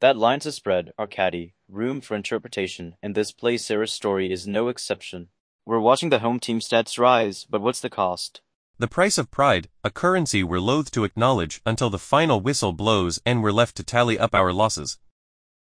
That lines of spread are catty, room for interpretation, and this play Sarah's story is no exception. We're watching the home team stats rise, but what's the cost? The price of pride, a currency we're loath to acknowledge until the final whistle blows and we're left to tally up our losses.